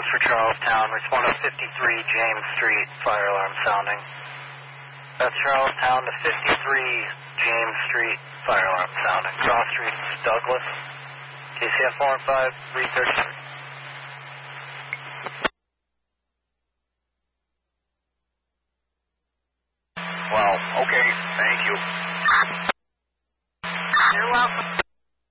Echoes for Charlestown. Respond to 53 James Street, fire alarm sounding. That's Charlestown to 53 James Street, fire alarm sounding. Cross Street, Douglas. KCF 415, 333. Wow, okay, thank you. You're welcome.